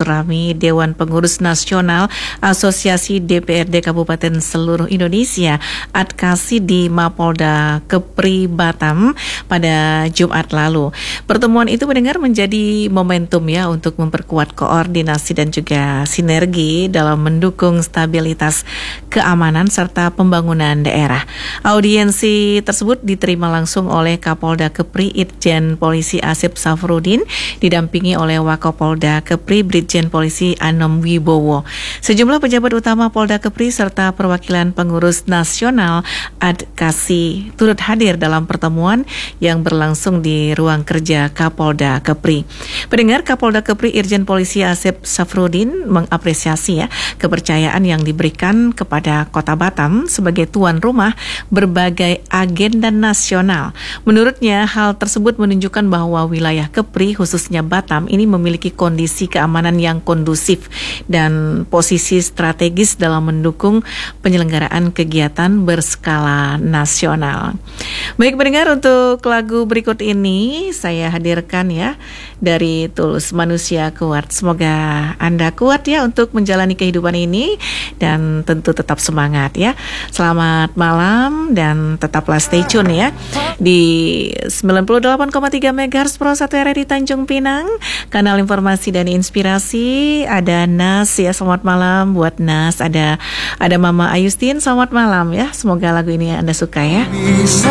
silaturahmi Dewan Pengurus Nasional Asosiasi DPRD Kabupaten seluruh Indonesia (ADKASI) di Mapolda Kepri Batam pada Jumat lalu. Pertemuan itu mendengar menjadi momentum ya untuk memperkuat koordinasi dan juga sinergi dalam mendukung stabilitas keamanan serta pembangunan daerah. Audiensi tersebut diterima langsung oleh Kapolda Kepri Irjen Polisi Asep Safrudin didampingi oleh Wakapolda Kepri Brigjen Polisi Anom Wibowo. Sejumlah pejabat utama Polda Kepri serta perwakilan pengurus nasional ADKASI turut hadir dalam pertemuan yang berlangsung di ruang kerja Kapolda Kepri. Pendengar, Kapolda Kepri Irjen Polisi Asep Safrudin mengapresiasi ya kepercayaan yang diberikan kepada Kota Batam sebagai tuan rumah berbagai agenda nasional. Menurutnya, hal tersebut menunjukkan bahwa wilayah Kepri khususnya Batam ini memiliki kondisi keamanan yang kondusif dan posisi strategis dalam mendukung penyelenggaraan kegiatan berskala nasional. Baik pendengar, untuk lagu berikut ini saya hadirkan ya dari Tulus Manusia Kuat. Semoga Anda kuat ya untuk menjalani kehidupan ini dan tentu tetap semangat ya. Selamat malam dan tetaplah stay tune ya di 98,3 MHz Pro 1 RRI Tanjung Pinang, kanal informasi dan inspirasi. Ada Nas ya, selamat malam buat Nas. Ada Mama Ayustin, selamat malam ya. Semoga lagu ini Anda suka ya.